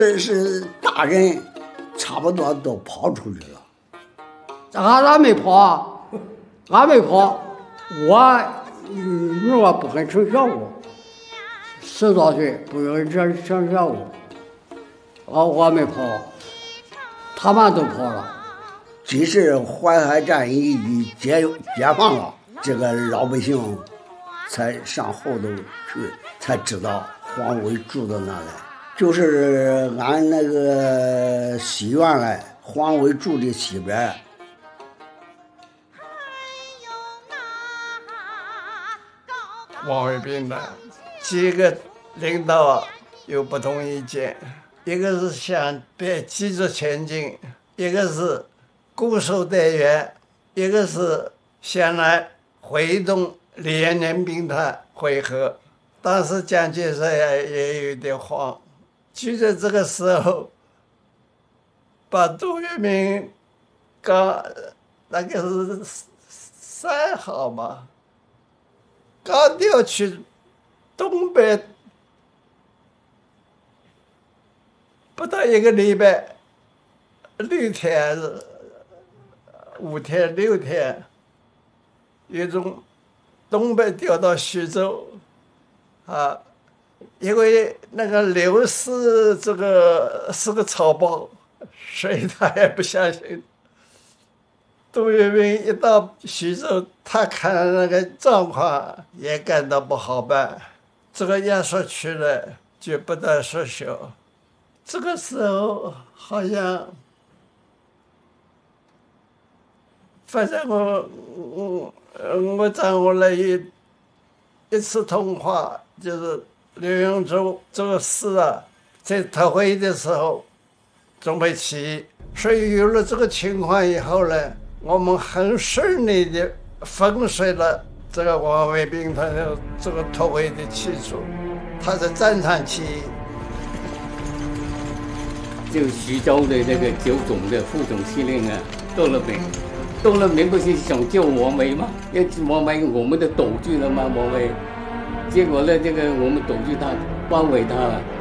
这是大人，差不多都跑出去了。 俺没跑，俺没跑，我不肯上小屋，10多岁不愿上小屋，我没跑，他们都跑了。 即使淮海战役解放了，这个老百姓才上后头去，才知道黄伟住到那来。就是俺那个西院来，黄伟住的西边。 王卫兵呢，几个领导有不同意见，一个是想别继续前进，一个是固守待援，一个是想来会动联联兵团会合。当时蒋介石也有点慌，就在这个时候，把杜聿明刚那个是3号嘛，刚调去东北，不到1个礼拜，6天、5天、6天，又从东北调到徐州，因为那个刘氏这个是个草包，所以他也不相信。杜聿明一到徐州，他看那个状况也感到不好办，这个压缩区呢就不得缩小。这个时候好像，反正我掌握了一次通话，就是刘永洲这个事在特会的时候准备起义，所以有了这个情况以后呢，我们很顺利的粉碎了这个王卫兵团的这个特会的起诉，他是战场起义。 就徐州的那个9总的副总司令杜聿明，杜聿明不是想救王维吗？要王维我们都堵住了吗？王维，结果呢，这个我们堵住他，包围他了。